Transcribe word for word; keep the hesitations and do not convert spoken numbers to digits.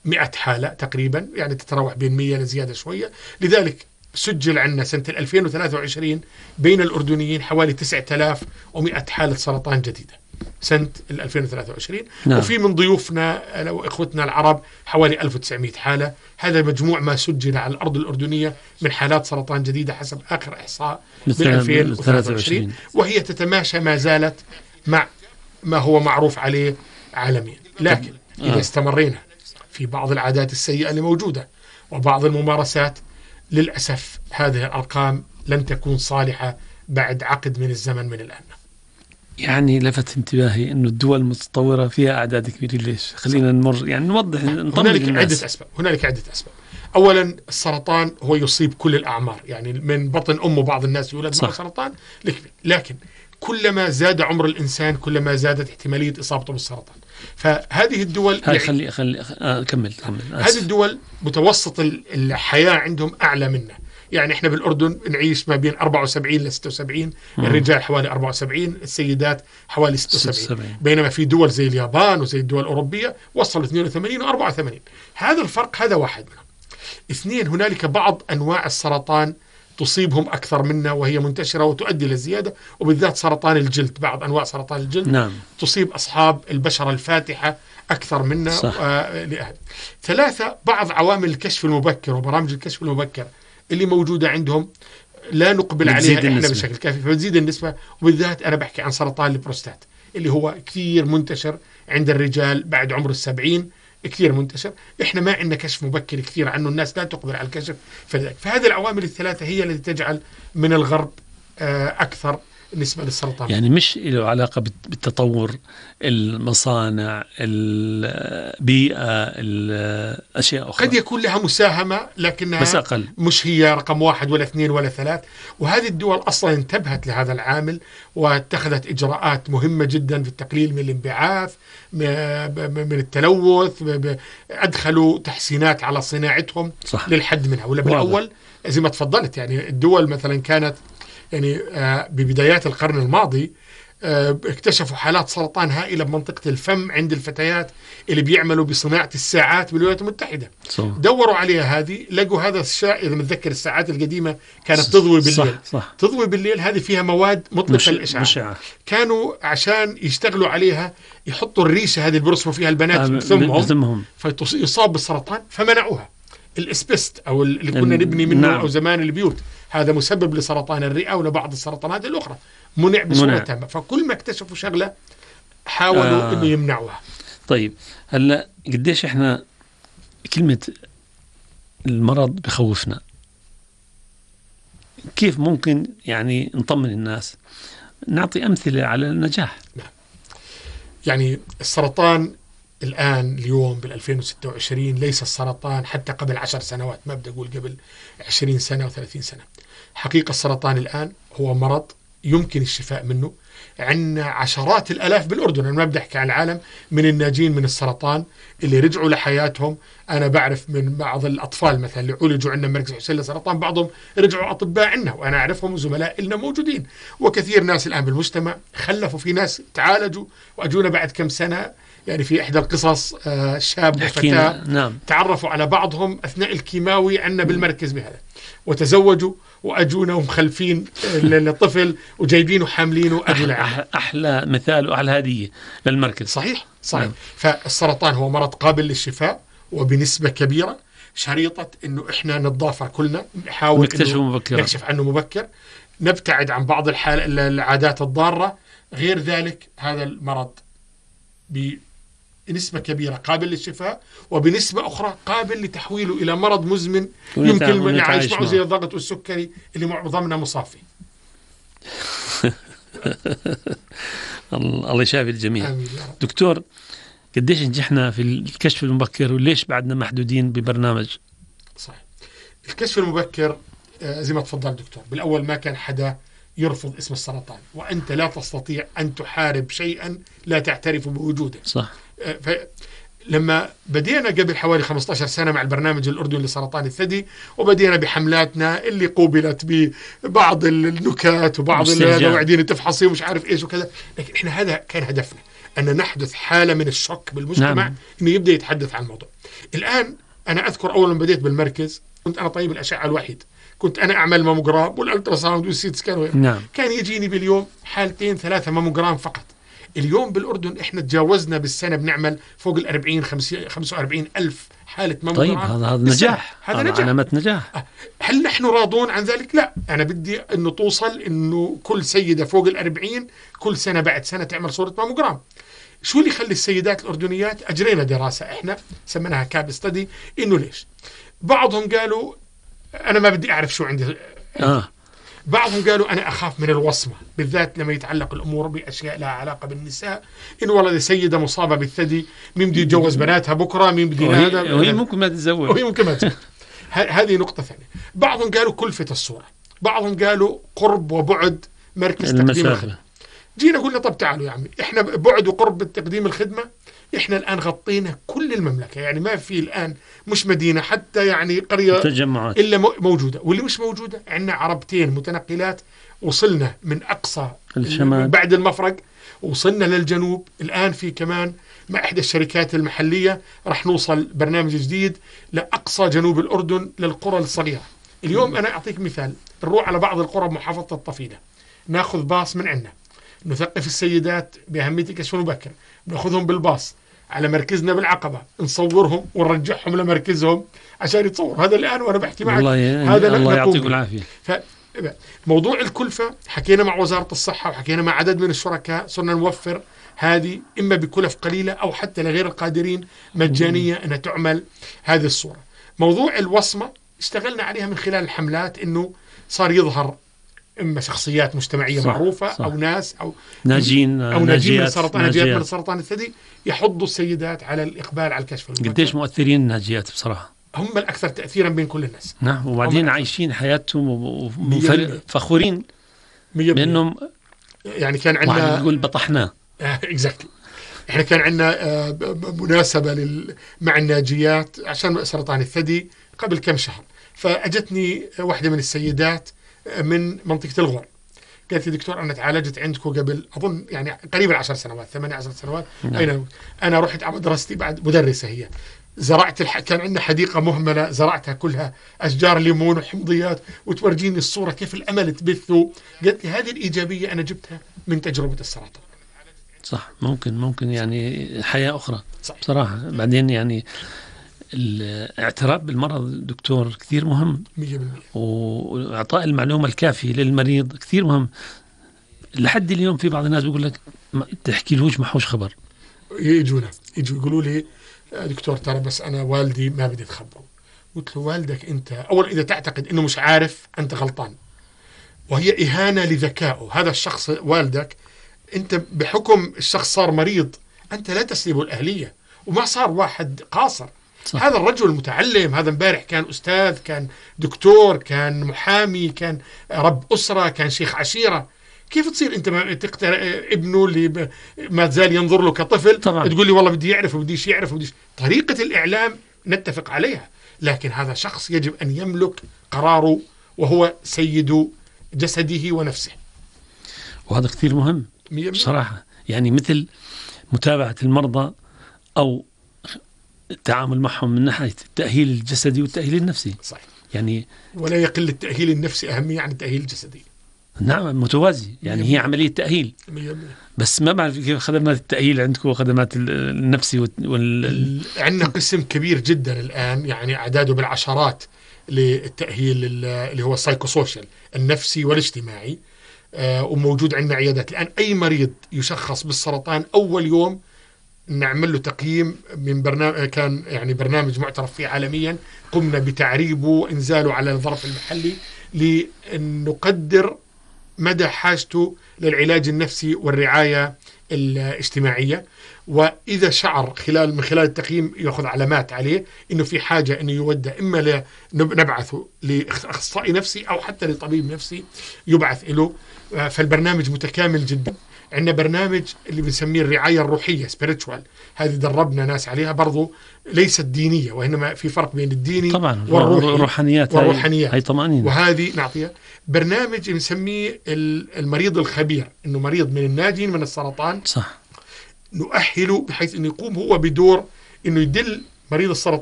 مئة حالة تقريبا، يعني تتراوح بين مئة لزيادة شوية. لذلك سجل عندنا سنة ألفين وثلاثة وعشرين بين الأردنيين حوالي تسعة آلاف ومئة حالة سرطان جديدة سنة ألفين وثلاثة وعشرين. نعم. وفي من ضيوفنا وإخوتنا العرب حوالي ألف وتسعمئة حالة. هذا مجموع ما سجل على الأرض الأردنية من حالات سرطان جديدة حسب آخر إحصاء من ألفين وثلاثة وعشرين، وهي تتماشى ما زالت مع ما هو معروف عليه عالميا. لكن إذا استمرينا في بعض العادات السيئة اللي موجودة وبعض الممارسات، للأسف هذه الأرقام لن تكون صالحة بعد عقد من الزمن من الآن. يعني لفت انتباهي أنه الدول المتطورة فيها أعداد كبيرة. ليش؟ خلينا نمر يعني نوضح نطمن هنالك الناس. عدة أسباب. هنالك عدة أسباب. أولا السرطان هو يصيب كل الأعمار، يعني من بطن أمه بعض الناس يولد مع سرطان، لكن كلما زاد عمر الإنسان كلما زادت احتمالية إصابته بالسرطان. فهذه الدول يعني خلي خلي آه كمل كمل هذه الدول متوسط الحياة عندهم أعلى منا. يعني إحنا بالأردن نعيش ما بين أربعة وسبعين ل ستة وسبعين، الرجال حوالي أربعة وسبعين، السيدات حوالي ستة وسبعين، بينما في دول زي اليابان وزي الدول الأوروبية وصل اثنين وثمانين و أربعة وثمانين. هذا الفرق، هذا واحد منهم. اثنين، هنالك بعض أنواع السرطان تصيبهم أكثر منا وهي منتشرة وتؤدي للزيادة، وبالذات سرطان الجلد. بعض أنواع سرطان الجلد نعم. تصيب أصحاب البشرة الفاتحة أكثر منا. آه ثلاثة، بعض عوامل الكشف المبكر وبرامج الكشف المبكر اللي موجودة عندهم لا نقبل عليها إحنا النسبة. بشكل كافي، فبتزيد النسبة. وبالذات أنا بحكي عن سرطان البروستات اللي هو كثير منتشر عند الرجال بعد عمر السبعين، كثير منتشر. إحنا ما عندنا كشف مبكر كثير عنه، الناس لا تقبل على الكشف. فذلك فهذه العوامل الثلاثة هي التي تجعل من الغرب أكثر نسبة للسرطان. يعني مش له علاقة بالتطور، المصانع، البيئة، الأشياء أخرى. قد يكون لها مساهمة لكنها بس أقل. مش هي رقم واحد ولا اثنين ولا ثلاث. وهذه الدول أصلا انتبهت لهذا العامل واتخذت إجراءات مهمة جدا في التقليل من الانبعاث، من التلوث، أدخلوا تحسينات على صناعتهم صح. للحد منها. ولا بالأول زي ما تفضلت، يعني الدول مثلا كانت يعني ببدايات القرن الماضي اكتشفوا حالات سرطان هائلة بمنطقة الفم عند الفتيات اللي بيعملوا بصناعة الساعات بالولايات المتحدة. صح. دوروا عليها هذه، لقوا هذا الشيء. إذا متذكر الساعات القديمة كانت تضوي بالليل. صح. صح. تضوي بالليل، هذه فيها مواد مطلقة الإشعاع. مشعة. كانوا عشان يشتغلوا عليها يحطوا الريشة هذه اللي بيرسموا فيها البنات بثمهم فيصاب بالسرطان، فمنعوها. الاسبست أو اللي كنا نبني منه نعم. أو زمان البيوت، هذا مسبب لسرطان الرئة ولبعض السرطانات الأخرى، منع بصورة تامة. فكل ما اكتشفوا شغلة حاولوا آه. إنه يمنعوها. طيب هلا قديش إحنا كلمة المرض بخوفنا، كيف ممكن يعني نطمن الناس؟ نعطي أمثلة على النجاح. نعم. يعني السرطان الآن اليوم بالألفين وستة وعشرين ليس السرطان حتى قبل عشر سنوات، ما بدي أقول قبل عشرين سنة وثلاثين سنة. حقيقة السرطان الآن هو مرض يمكن الشفاء منه. عندنا عشرات الألاف بالأردن، أنا ما بدي أحكي عن العالم، من الناجين من السرطان اللي رجعوا لحياتهم. أنا بعرف من بعض الأطفال مثلا اللي عولجوا عندنا مركز حسين للسرطان، بعضهم رجعوا أطباء عندنا وأنا أعرفهم وزملاء لنا موجودين. وكثير ناس الآن بالمجتمع خلفوا، في ناس تعالجوا وأجونا بعد كم سنة. يعني في إحدى القصص شاب وفتاة نعم. تعرفوا على بعضهم أثناء الكيماوي عندنا بالمركز بهذا، وتزوجوا وأجونا ومخلفين للطفل وجايبينه حاملينه وأجوا لعنا. أحلى مثال وأحلى هدية للمركز. صحيح صحيح. نعم. فالسرطان هو مرض قابل للشفاء وبنسبة كبيرة. شريطة إنه إحنا نتضافر كلنا، نحاول نكشف عنه مبكر، نبتعد عن بعض الحال العادات الضارة. غير ذلك هذا المرض بنسبة كبيرة قابل للشفاء، وبنسبة أخرى قابل لتحويله إلى مرض مزمن يمكن نعيش معه زي الضغط والسكري اللي معظمنا مصاب فيه. الله يشافي الجميع. دكتور، قديش نجحنا في الكشف المبكر وليش بعدنا محدودين ببرنامج؟ صحيح. الكشف المبكر زي ما تفضل دكتور، بالأول ما كان حدا يرفض اسم السرطان، وأنت لا تستطيع أن تحارب شيئا لا تعترف بوجوده. صح. لما بدينا قبل حوالي خمسة عشر سنة مع البرنامج الأردني لسرطان الثدي، وبدينا بحملاتنا اللي قوبلت ببعض النكات وبعض اللي قاعدين تفحصي ومش عارف إيش وكذا، لكن إحنا هذا كان هدفنا. أن نحدث حالة من الشك بالمجتمع. نعم. أنه يبدأ يتحدث عن الموضوع. الآن أنا أذكر أول ما بديت بالمركز كنت أنا طبيب الأشعة الوحيد، كنت أنا أعمل ماموجرام والألتراساوند والسيت سكان. نعم. كان يجيني باليوم حالتين ثلاثة ماموجرام فقط. اليوم بالأردن إحنا تجاوزنا بالسنة بنعمل فوق الأربعين خمسة وأربعين ألف حالة ماموجرام. طيب هذا هذا نجاح، هذا نجاح، علامة نجاح. هل نحن راضون عن ذلك؟ لا، أنا بدي إنه توصل إنه كل سيدة فوق الأربعين كل سنة بعد سنة تعمل صورة ماموجرام. شو اللي يخلي السيدات الأردنيات؟ أجرينا دراسة إحنا سميناها كاب ستدي، إنه ليش؟ بعضهم قالوا أنا ما بدي أعرف شو عندي. آه. بعضهم قالوا أنا أخاف من الوصمة، بالذات لما يتعلق الأمور بأشياء لها علاقة بالنساء، إنه والله سيدة مصابة بالثدي مين بده يتجوز بناتها بكرة، مين بده هذا، وهي ممكن ما تتزوج، وهي ممكن ما تتزوج. هذه نقطة ثانية. بعضهم قالوا كلفة الصورة، بعضهم قالوا قرب وبعد مركز تقديم الخدمة. جينا قلنا طب تعالوا يا عمي، إحنا بعد وقرب تقديم الخدمة إحنا الآن غطينا كل المملكة، يعني ما في الآن مش مدينة حتى يعني قرية تجمعات إلا موجودة، واللي مش موجودة عندنا عربتين متنقلات. وصلنا من أقصى الشمال بعد المفرق، وصلنا للجنوب. الآن في كمان مع إحدى الشركات المحلية راح نوصل برنامج جديد لأقصى جنوب الأردن للقرى الصغيرة. اليوم أنا أعطيك مثال، نروح على بعض القرى بمحافظة الطفيلة، ناخذ باص من عندنا، نثقف السيدات بأهمية الكشف المبكر، ناخذهم بالباص على مركزنا بالعقبة، نصورهم ونرجعهم لمركزهم عشان يتصور. هذا الآن وأنا بحكي معك، هذا الله يعطيكم العافية. موضوع الكلفة حكينا مع وزارة الصحة وحكينا مع عدد من الشركاء، صرنا نوفر هذه إما بكلف قليلة أو حتى لغير القادرين مجانية أنها تعمل هذه الصورة. موضوع الوصمة اشتغلنا عليها من خلال الحملات، إنه صار يظهر إما شخصيات مجتمعية صح معروفة صح. أو ناس أو ناجين أو ناجين من سرطان ناجيات من سرطان الثدي، يحضوا السيدات على الإقبال على الكشف المبكر. قديش مؤثرين الناجيات بصراحة، هم الأكثر تأثيرا بين كل الناس. نعم، وبعدين عايشين حياتهم وفخورين بأنهم يعني كان عندنا نقول بطحناه exactly. إحنا كان عندنا مناسبة لل... مع الناجيات عشان سرطان الثدي قبل كم شهر، فأجتني واحدة من السيدات من منطقة الغور، قالت لي دكتور أنا تعالجت عندكم قبل أظن يعني قريبا عشر سنوات ثمانية عشر سنوات. نعم. أين أنا رحت على مدرستي بعد مدرسة هي، زرعت الح... كان عندنا حديقة مهملة زرعتها كلها أشجار ليمون وحمضيات، وتورجيني الصورة كيف الأمل تبثه. قالت لي هذه الإيجابية أنا جبتها من تجربة السرطان. صح، ممكن ممكن يعني حياة أخرى. صح. بصراحة بعدين يعني الاعتراف بالمرض دكتور كثير مهم، مية بالمية. وإعطاء المعلومة الكافية للمريض كثير مهم. لحد اليوم في بعض الناس بيقول لك تحكي لهوش ما حوش خبر، يجونا يجوا يقولوا لي دكتور ترى بس أنا والدي ما بدي تخبره. قلت له والدك أنت أول إذا تعتقد أنه مش عارف أنت غلطان، وهي إهانة لذكائه. هذا الشخص والدك أنت بحكم الشخص صار مريض، أنت لا تسلبه الأهلية، وما صار واحد قاصر. صح. هذا الرجل متعلم، هذا امبارح كان أستاذ، كان دكتور، كان محامي، كان رب أسرة، كان شيخ عشيرة. كيف تصير أنت ما تقتل ابنه اللي ما زال ينظر له كطفل طبعا. تقول لي والله بدي يعرف وبديش يعرف وبديش. طريقة الإعلام نتفق عليها، لكن هذا شخص يجب أن يملك قراره وهو سيد جسده ونفسه، وهذا كثير مهم بصراحة. يعني مثل متابعة المرضى أو التعامل معهم من ناحية التأهيل الجسدي والتأهيل النفسي. صحيح. يعني ولا يقل التأهيل النفسي أهمية عن التأهيل الجسدي. نعم، متوازي، يعني هي عملية تأهيل. مية مية. بس ما بعرف كيف خدمات التأهيل عندكم وخدمات النفسي وال... عندنا قسم كبير جدا الآن، يعني أعداده بالعشرات للتأهيل اللي هو السايكوسوشيال النفسي والاجتماعي. آه وموجود عندنا عيادات الآن. أي مريض يشخص بالسرطان أول يوم نعمل له تقييم من برنامج، كان يعني برنامج معترف فيه عالميا، قمنا بتعريبه وإنزاله على الظرف المحلي لنقدر مدى حاجته للعلاج النفسي والرعاية الاجتماعية. وإذا شعر خلال من خلال التقييم يأخذ علامات عليه إنه في حاجة إنه يودى إما نبعثه لأخصائي نفسي أو حتى لطبيب نفسي يبعث له. فالبرنامج متكامل جدا. عندنا برنامج اللي بنسميه الرعاية الروحية spiritual، هذه دربنا ناس عليها برضو، ليست دينية وإنما في فرق بين الديني طبعا والروحانيات والروحانيات هي طمأنينة. وهذه نعطيها برنامج بنسميه المريض الخبير، إنه مريض من الناجين من السرطان. صح. نؤهله بحيث أنه يقوم هو بدور أنه يدل مريض السرطان